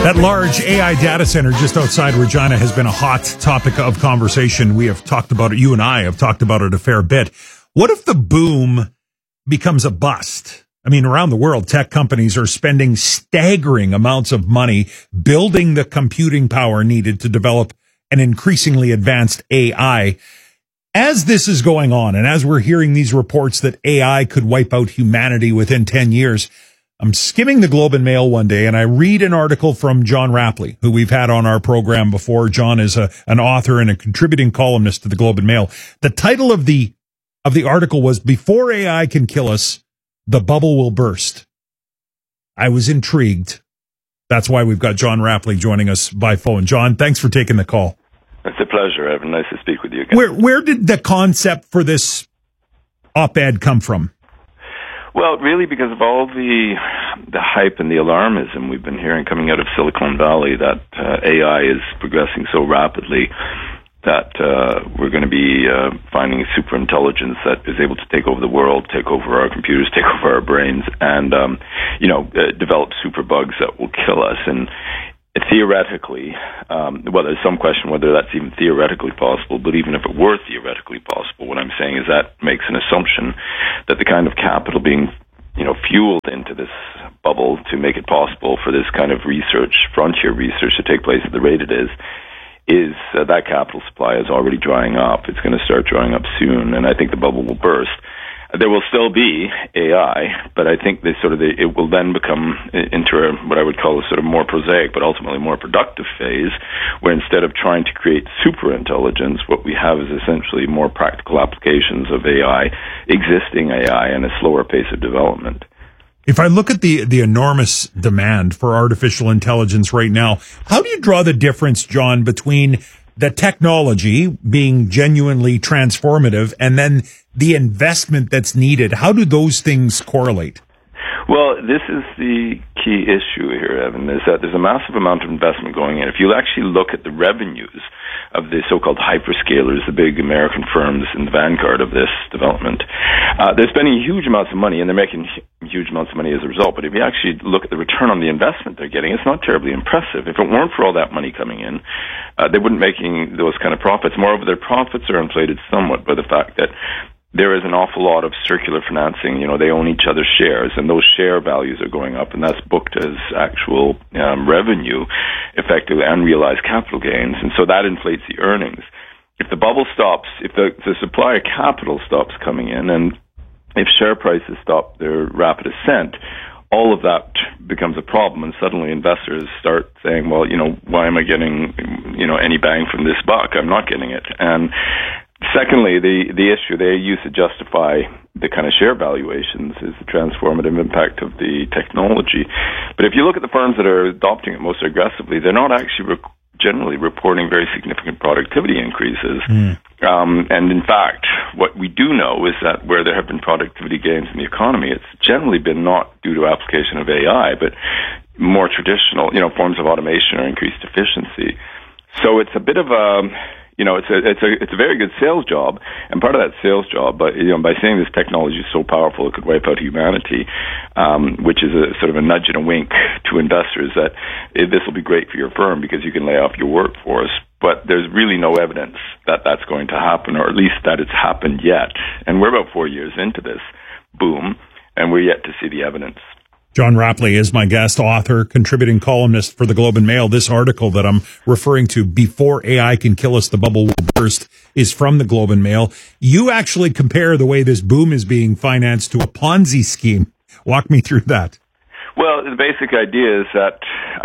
That large AI data center just outside Regina has been a hot topic of conversation. We have talked about it. You and I have talked about it a fair bit. What if the boom becomes a bust? I mean, around the world, tech companies are spending staggering amounts of money building the computing power needed to develop an increasingly advanced AI. As this is going on, and as we're hearing these reports that AI could wipe out humanity within 10 years, I'm skimming the Globe and Mail one day, and I read an article from John Rapley, who we've had on our program before. John is an author and a contributing columnist to the Globe and Mail. The title of the article was, "Before AI Can Kill Us, the Bubble Will Burst." I was intrigued. That's why we've got John Rapley joining us by phone. John, thanks for taking the call. It's a pleasure, Evan. Nice to speak with you again. Where did the concept for this op-ed come from? Well, really because of all the hype and the alarmism we've been hearing coming out of Silicon Valley that AI is progressing so rapidly that we're going to be finding super intelligence that is able to take over the world, take over our computers, take over our brains, and develop super bugs that will kill us. And theoretically, well, there's some question whether that's even theoretically possible, but even if it were theoretically possible, what I'm saying is that makes an assumption that the kind of capital being, fueled into this bubble to make it possible for this kind of research, frontier research, to take place at the rate it is that capital supply is already drying up. It's going to start drying up soon, and I think the bubble will burst. There will still be AI, but I think it will then become into what I would call a sort of more prosaic, but ultimately more productive phase, where instead of trying to create super intelligence, what we have is essentially more practical applications of AI, existing AI, and a slower pace of development. If I look at the enormous demand for artificial intelligence right now, how do you draw the difference, John, between the technology being genuinely transformative and then the investment that's needed? How do those things correlate? Well, this is the key issue here, Evan, is that there's a massive amount of investment going in. If you actually look at the revenues of the so-called hyperscalers, the big American firms in the vanguard of this development, they're spending huge amounts of money, and they're making huge amounts of money as a result. But if you actually look at the return on the investment they're getting, it's not terribly impressive. If it weren't for all that money coming in, they wouldn't be making those kind of profits. Moreover, their profits are inflated somewhat by the fact that there is an awful lot of circular financing. They own each other's shares, and those share values are going up, and that's booked as actual revenue, effectively, and realized capital gains, and so that inflates the earnings. If the bubble stops, if the supply of capital stops coming in, and if share prices stop their rapid ascent, all of that becomes a problem, and suddenly investors start saying, well, why am I getting, any bang from this buck? I'm not getting it. And secondly, the issue they use to justify the kind of share valuations is the transformative impact of the technology. But if you look at the firms that are adopting it most aggressively, they're not actually generally reporting very significant productivity increases. And in fact, what we do know is that where there have been productivity gains in the economy, it's generally been not due to application of AI, but more traditional, forms of automation or increased efficiency. So it's a bit of a it's a very good sales job, and part of that sales job, by saying this technology is so powerful it could wipe out humanity, which is a sort of a nudge and a wink to investors that this will be great for your firm because you can lay off your workforce. But there's really no evidence that that's going to happen, or at least that it's happened yet. And we're about 4 years into this boom, and we're yet to see the evidence. John Rapley is my guest, author, contributing columnist for the Globe and Mail. This article that I'm referring to, "Before AI Can Kill Us, the Bubble Will Burst," is from the Globe and Mail. You actually compare the way this boom is being financed to a Ponzi scheme. Walk me through that. Well, the basic idea is that,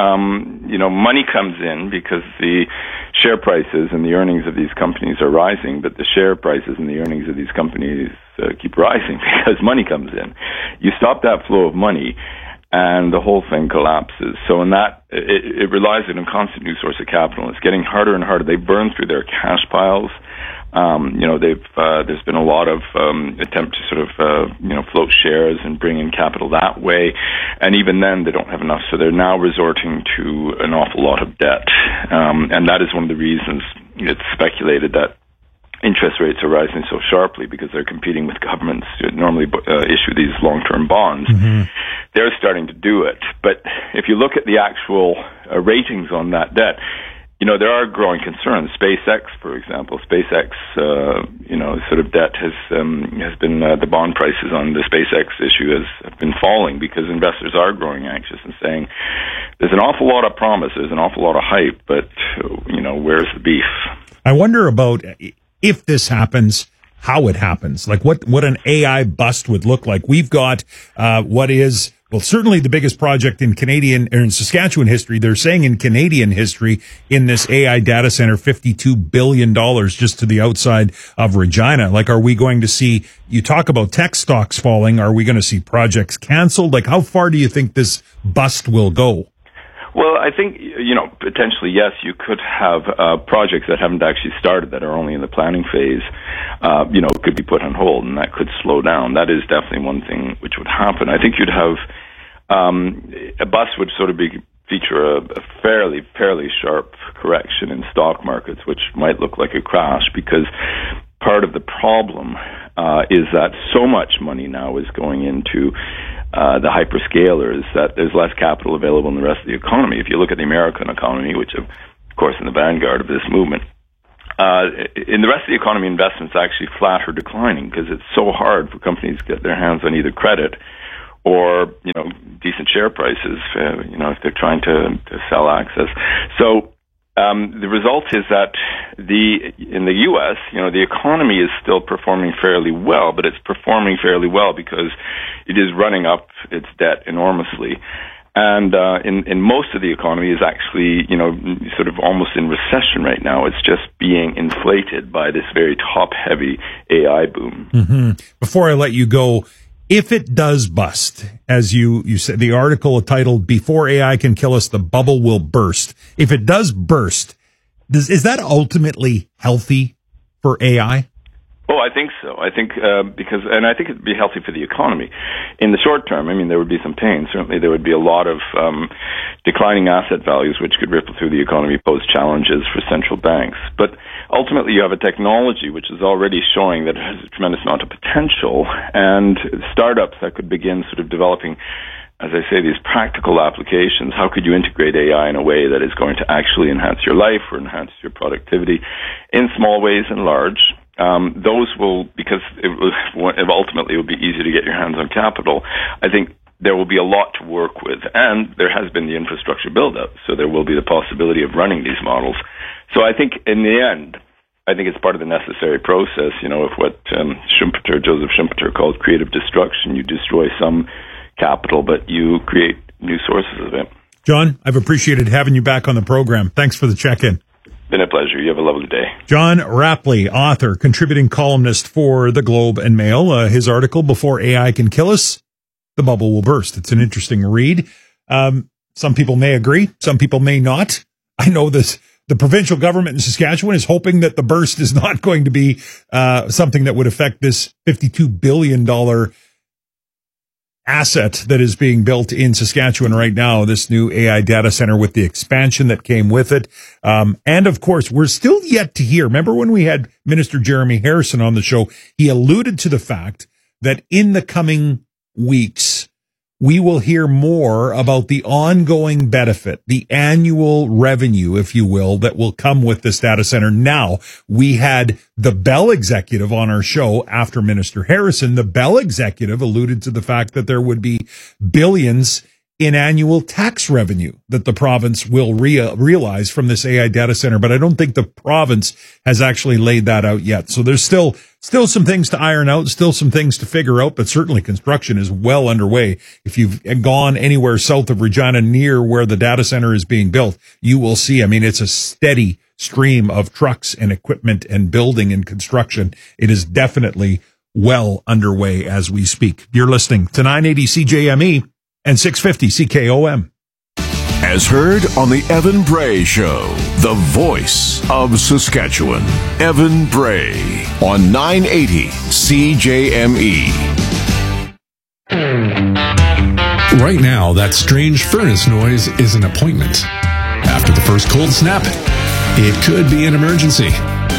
money comes in because the share prices and the earnings of these companies are rising, but the share prices and the earnings of these companies keep rising because money comes in. You stop that flow of money, and the whole thing collapses. So in that, it relies on a constant new source of capital, and it's getting harder and harder. They burn through their cash piles. There's been a lot of attempt to sort of float shares and bring in capital that way, and even then they don't have enough. So they're now resorting to an awful lot of debt, and that is one of the reasons it's speculated that interest rates are rising so sharply because they're competing with governments who normally issue these long-term bonds. They're starting to do it. But if you look at the actual ratings on that debt, there are growing concerns. SpaceX, for example, sort of debt has been the bond prices on the SpaceX issue have been falling because investors are growing anxious and saying there's an awful lot of promise, there's an awful lot of hype, but where's the beef? I wonder about if this happens, how it happens, like what an AI bust would look like. We've got what is, well, certainly the biggest project in Canadian or in Saskatchewan history. They're saying in Canadian history in this AI data center, $52 billion just to the outside of Regina. Like, are we going to see, you talk about tech stocks falling, are we going to see projects canceled? Like, how far do you think this bust will go? Well, I think, potentially, yes, you could have projects that haven't actually started, that are only in the planning phase, could be put on hold, and that could slow down. That is definitely one thing which would happen. I think you'd have a bust would sort of feature a fairly sharp correction in stock markets, which might look like a crash, because part of the problem is that so much money now is going into the hyperscalers that there's less capital available in the rest of the economy. If you look at the American economy, which of course in the vanguard of this movement, in the rest of the economy, investment's actually flat or declining because it's so hard for companies to get their hands on either credit or decent share prices. If they're trying to sell access. So the result is that in the U.S., the economy is still performing fairly well, but it's performing fairly well because it is running up its debt enormously. And in most of the economy is actually, sort of almost in recession right now. It's just being inflated by this very top-heavy AI boom. Mm-hmm. Before I let you go, if it does bust, as you said, the article titled "Before AI Can Kill Us, the Bubble Will Burst." If it does burst, is that ultimately healthy for AI? Oh, I think so. I think and I think it'd be healthy for the economy. In the short term, there would be some pain. Certainly, there would be a lot of declining asset values, which could ripple through the economy, pose challenges for central banks. But ultimately, you have a technology which is already showing that it has a tremendous amount of potential, and startups that could begin sort of developing, as I say, these practical applications. How could you integrate AI in a way that is going to actually enhance your life or enhance your productivity in small ways and large? Those will, because ultimately it will be easier to get your hands on capital. I think there will be a lot to work with, and there has been the infrastructure build-up, so there will be the possibility of running these models. So I think in the end, I think it's part of the necessary process, of what Joseph Schumpeter called creative destruction. You destroy some capital, but you create new sources of it. John, I've appreciated having you back on the program. Thanks for the check-in. Been a pleasure. You have a lovely day. John Rapley, author, contributing columnist for the Globe and Mail. His article, "Before AI Can Kill Us, the Bubble Will Burst." It's an interesting read. Some people may agree. Some people may not. I know this. The provincial government in Saskatchewan is hoping that the burst is not going to be something that would affect this $52 billion asset that is being built in Saskatchewan right now, this new AI data center with the expansion that came with it. And of course, we're still yet to hear. Remember when we had Minister Jeremy Harrison on the show, he alluded to the fact that in the coming weeks, we will hear more about the ongoing benefit, the annual revenue, if you will, that will come with this data center. Now, we had the Bell executive on our show after Minister Harrison. The Bell executive alluded to the fact that there would be billions in annual tax revenue that the province will realize from this AI data center. But I don't think the province has actually laid that out yet. So there's still some things to iron out, still some things to figure out, but certainly construction is well underway. If you've gone anywhere south of Regina near where the data center is being built, you will see, it's a steady stream of trucks and equipment and building and construction. It is definitely well underway as we speak. You're listening to 980 CJME and 650 CKOM. As heard on the Evan Bray Show, the voice of Saskatchewan. Evan Bray on 980 CJME. Right now, that strange furnace noise is an appointment. After the first cold snap, it could be an emergency.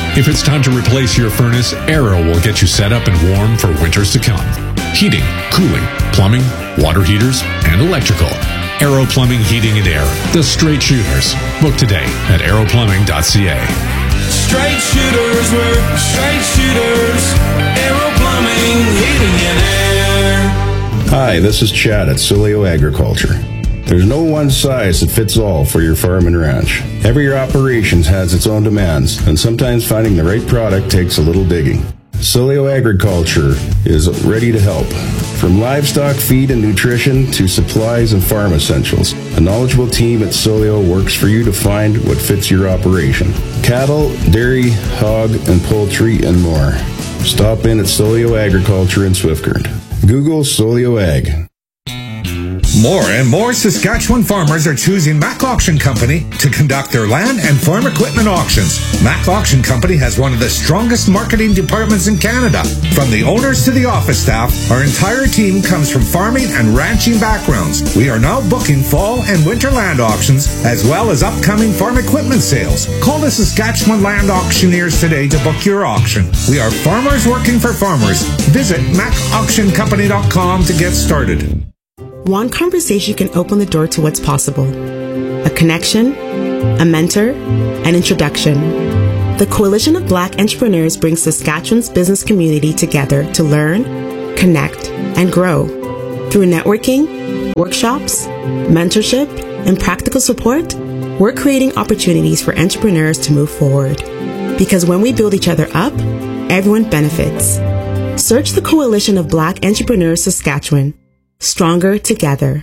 If it's time to replace your furnace, Arrow will get you set up and warm for winters to come. Heating, cooling, plumbing, water heaters, and electrical. Arrow Plumbing, Heating and Air. The Straight Shooters. Book today at arrowplumbing.ca. Straight shooters, we're straight shooters. Arrow Plumbing, Heating and Air. Hi, this is Chad at Sileo Agriculture. There's no one size that fits all for your farm and ranch. Every operation has its own demands, and sometimes finding the right product takes a little digging. Sileo Agriculture is ready to help. From livestock feed and nutrition to supplies and farm essentials, a knowledgeable team at Sileo works for you to find what fits your operation. Cattle, dairy, hog, and poultry, and more. Stop in at Sileo Agriculture in Swiftcurrent. Google Sileo Ag. More and more Saskatchewan farmers are choosing Mac Auction Company to conduct their land and farm equipment auctions. Mac Auction Company has one of the strongest marketing departments in Canada. From the owners to the office staff, our entire team comes from farming and ranching backgrounds. We are now booking fall and winter land auctions, as well as upcoming farm equipment sales. Call the Saskatchewan Land Auctioneers today to book your auction. We are farmers working for farmers. Visit macauctioncompany.com to get started. One conversation can open the door to what's possible. A connection, a mentor, an introduction. The Coalition of Black Entrepreneurs brings Saskatchewan's business community together to learn, connect, and grow. Through networking, workshops, mentorship, and practical support, we're creating opportunities for entrepreneurs to move forward. Because when we build each other up, everyone benefits. Search the Coalition of Black Entrepreneurs Saskatchewan. Stronger together.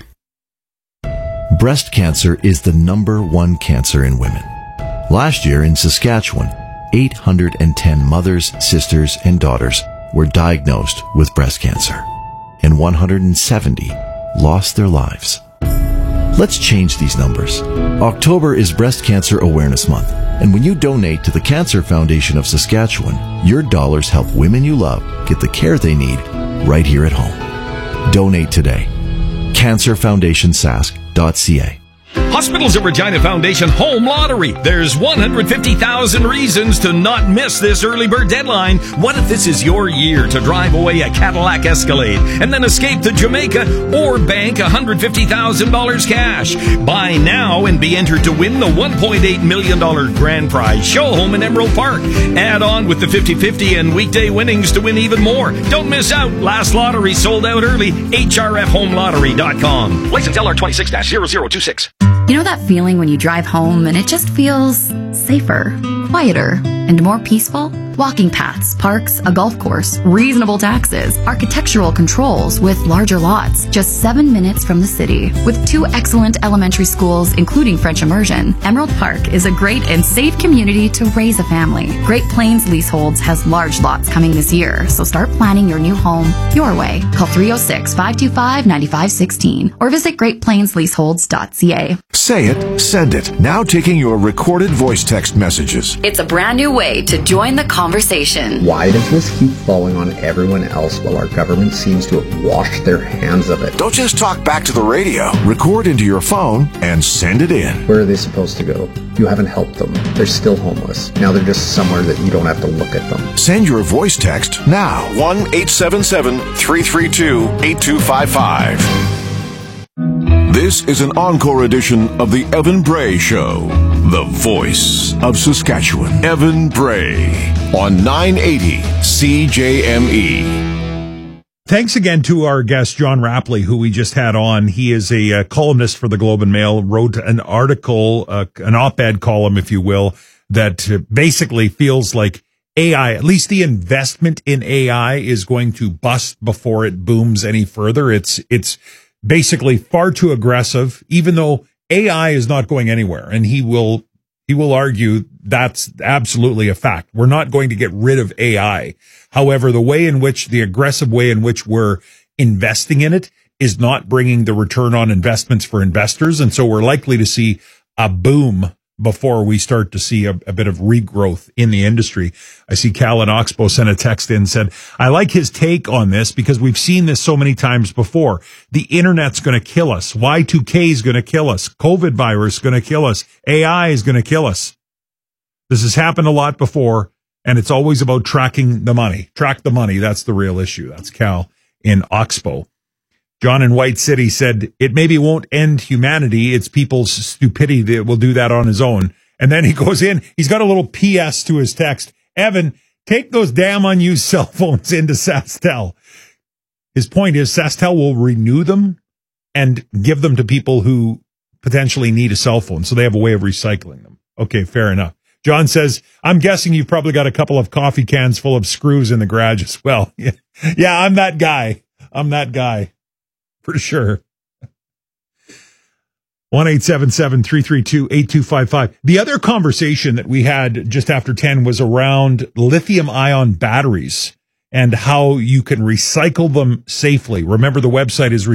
Breast cancer is the #1 cancer in women. Last year in Saskatchewan, 810 mothers, sisters, and daughters were diagnosed with breast cancer, and 170 lost their lives. Let's change these numbers. October is Breast Cancer Awareness Month, and when you donate to the Cancer Foundation of Saskatchewan, your dollars help women you love get the care they need right here at home. Donate today. CancerFoundationSask.ca. Hospitals of Regina Foundation Home Lottery. There's 150,000 reasons to not miss this early bird deadline. What if this is your year to drive away a Cadillac Escalade and then escape to Jamaica or bank $150,000 cash? Buy now and be entered to win the $1.8 million grand prize show home in Emerald Park. Add on with the 50-50 and weekday winnings to win even more. Don't miss out. Last lottery sold out early. HRFHomeLottery.com. License LR 26-0026. You know that feeling when you drive home and it just feels safer, quieter, and more peaceful? Walking paths, parks, a golf course, reasonable taxes, architectural controls with larger lots, just 7 minutes from the city. With 2 excellent elementary schools, including French immersion, Emerald Park is a great and safe community to raise a family. Great Plains Leaseholds has large lots coming this year, so start planning your new home your way. Call 306-525-9516 or visit greatplainsleaseholds.ca. Say it, send it. Now taking your recorded voice text messages. It's a brand new way to join the conversation. Why does this keep falling on everyone else while our government seems to have washed their hands of it? Don't just talk back to the radio. Record into your phone and send it in. Where are they supposed to go? You haven't helped them. They're still homeless. Now they're just somewhere that you don't have to look at them. Send your voice text now. 1-877-332-8255. This is an encore edition of the Evan Bray Show, the voice of Saskatchewan. Evan Bray on 980 CJME. Thanks again to our guest, John Rapley, who we just had on. He is a columnist for the Globe and Mail, wrote an article, an op-ed column, if you will, that basically feels like AI, at least the investment in AI, is going to bust before it booms any further. It's basically far too aggressive, even though AI is not going anywhere. And he will argue that's absolutely a fact. We're not going to get rid of AI. However, the aggressive way in which we're investing in it is not bringing the return on investments for investors. And so we're likely to see a boom before we start to see a bit of regrowth in the industry. I see Cal in Oxbow sent a text in and said, I like his take on this because we've seen this so many times before. The internet's going to kill us. Y2K is going to kill us. COVID virus is going to kill us. AI is going to kill us. This has happened a lot before, And it's always about tracking the money. Track the money. That's the real issue. That's Cal in Oxbow. John in White City said, it maybe won't end humanity. It's people's stupidity that will do that on his own. And then he goes in, he's got a little PS to his text. Evan, take those damn unused cell phones into SaskTel. His point is SaskTel will renew them and give them to people who potentially need a cell phone. So they have a way of recycling them. Okay, fair enough. John says, I'm guessing you've probably got a couple of coffee cans full of screws in the garage as well. Yeah, I'm that guy. For sure. 1-877-332-8255. The other conversation that we had just after 10 was around lithium-ion batteries and how you can recycle them safely. Remember, the website is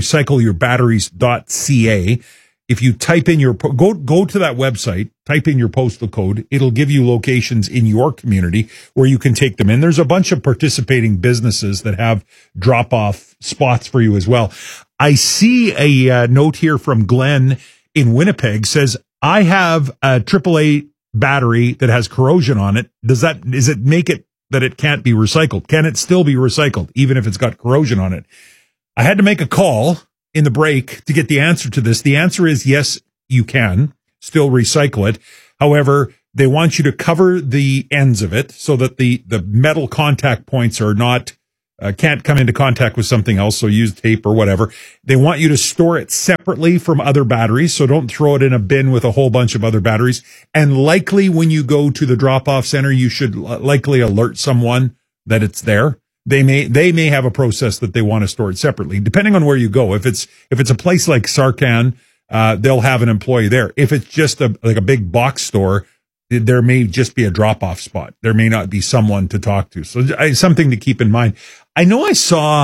recycleyourbatteries.ca. If you type in your, go to that website, type in your postal code, it'll give you locations in your community where you can take them in. There's a bunch of participating businesses that have drop-off spots for you as well. I see a note here from Glenn in Winnipeg says, I have a AAA battery that has corrosion on it. Does it make it that it can't be recycled? Can it still be recycled even if it's got corrosion on it? I had to make a call in the break to get the answer to this. The answer is yes, you can still recycle it. However, they want you to cover the ends of it so that the metal contact points are not, can't come into contact with something else. So use tape or whatever. They want you to store it separately from other batteries. So don't throw it in a bin with a whole bunch of other batteries. And likely when you go to the drop-off center, you should likely alert someone that it's there. They may have a process that they want to store it separately, depending on where you go. If it's a place like Sarkan, they'll have an employee there. If it's just a big box store, there may just be a drop-off spot. There may not be someone to talk to. So something to keep in mind. I know I saw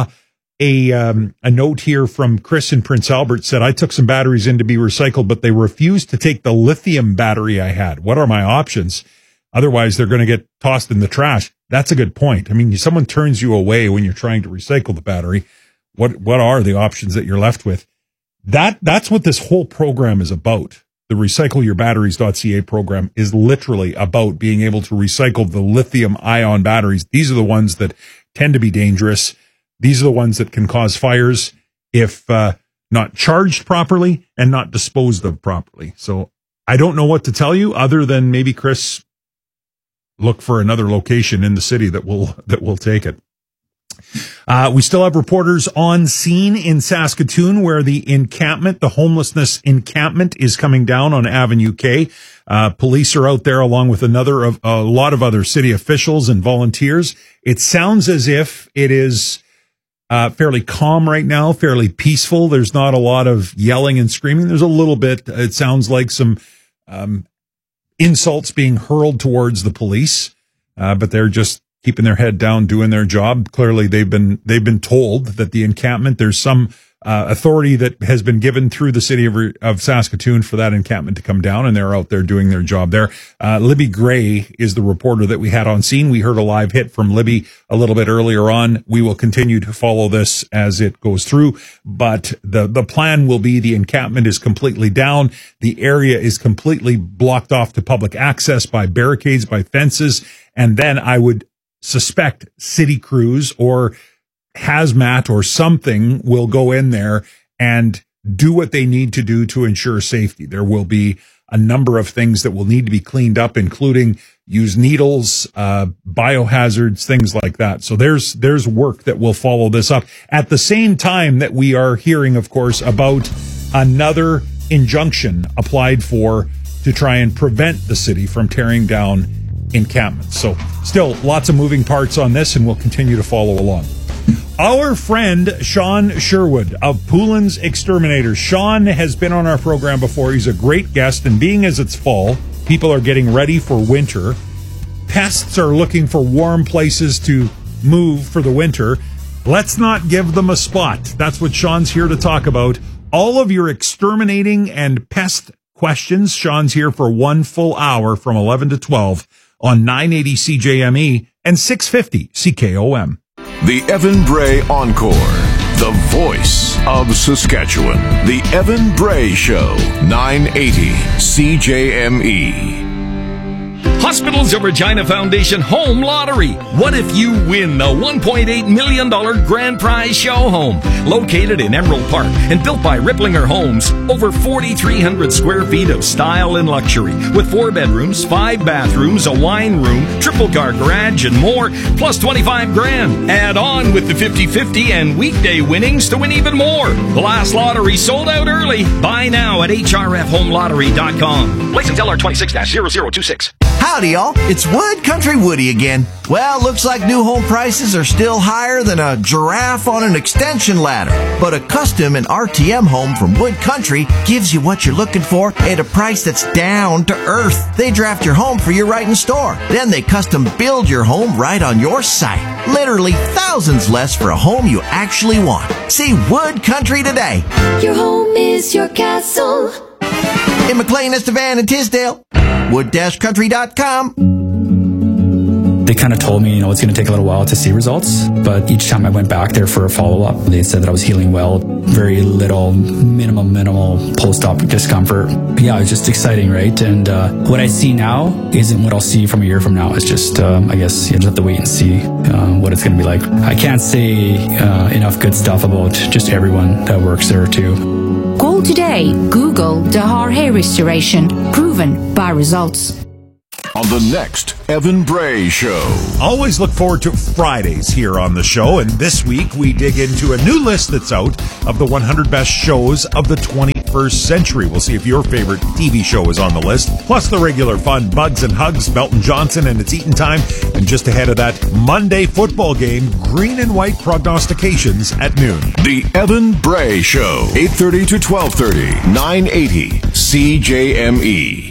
a note here from Chris in Prince Albert said, I took some batteries in to be recycled, but they refused to take the lithium battery I had. What are my options? Otherwise, they're going to get tossed in the trash. That's a good point. I mean, someone turns you away when you're trying to recycle the battery. What are the options that you're left with? That's what this whole program is about. The recycleyourbatteries.ca program is literally about being able to recycle the lithium-ion batteries. These are the ones that tend to be dangerous. These are the ones that can cause fires if not charged properly and not disposed of properly. So I don't know what to tell you other than maybe, Chris, look for another location in the city that will take it. We still have reporters on scene in Saskatoon where the homelessness encampment is coming down on Avenue K. Police are out there along with a lot of other city officials and volunteers. It sounds as if it is fairly calm right now, fairly peaceful. There's not a lot of yelling and screaming. There's a little bit, it sounds like some insults being hurled towards the police, but they're just keeping their head down, doing their job. Clearly, they've been told that the encampment, there's some authority that has been given through the city of Saskatoon for that encampment to come down, and they're out there doing their job there. Libby Gray is the reporter that we had on scene. We heard a live hit from Libby a little bit earlier on. We will continue to follow this as it goes through, but the plan will be the encampment is completely down. The area is completely blocked off to public access by barricades, by fences, and then I would suspect city crews or hazmat or something will go in there and do what they need to do to ensure safety. There will be a number of things that will need to be cleaned up, including use needles, biohazards, things like that. So there's work that will follow this up at the same time that we are hearing, of course, about another injunction applied for to try and prevent the city from tearing down encampments. So still lots of moving parts on this, and we'll continue to follow along. Our friend Sean Sherwood of Poulin's Exterminators. Sean has been on our program before. He's a great guest, and being as it's fall, people are getting ready for winter. Pests are looking for warm places to move for the winter. Let's not give them a spot. That's what Sean's here to talk about. All of your exterminating and pest questions. Sean's here for 1 full hour from 11 to 12 on 980 CJME and 650 CKOM. The Evan Bray Encore, the voice of Saskatchewan. The Evan Bray Show, 980 CJME. Hospitals of Regina Foundation Home Lottery. What if you win the $1.8 million grand prize show home? Located in Emerald Park and built by Ripplinger Homes. Over 4,300 square feet of style and luxury. With 4 bedrooms, 5 bathrooms, a wine room, triple car garage, and more. Plus 25 grand. Add on with the 50-50 and weekday winnings to win even more. The last lottery sold out early. Buy now at hrfhomelottery.com. License LR 26-0026. Howdy, y'all. It's Wood Country Woody again. Well, looks like new home prices are still higher than a giraffe on an extension ladder. But a custom and RTM home from Wood Country gives you what you're looking for at a price that's down to earth. They draft your home for your right in store. Then they custom build your home right on your site. Literally thousands less for a home you actually want. See Wood Country today. Your home is your castle. In McLean, Estevan, and Tisdale. Wood-country.com. They kind of told me, it's going to take a little while to see results, but each time I went back there for a follow-up, they said that I was healing well, very little, minimal post-op discomfort. Yeah, it was just exciting, right? And what I see now isn't what I'll see from a year from now. It's just, I guess you just have to wait and see what it's going to be like. I can't say enough good stuff about just everyone that works there too. Call today. Google Dahar Hair Restoration. Proven by results. On the next Evan Bray Show. Always look forward to Fridays here on the show, and this week we dig into a new list that's out of the 100 best shows of the 21st century. We'll see if your favorite TV show is on the list, plus the regular fun Bugs and Hugs, Belton Johnson, and It's Eating Time, and just ahead of that Monday football game, green and white prognostications at noon. The Evan Bray Show, 8:30 to 12:30, 980 CJME.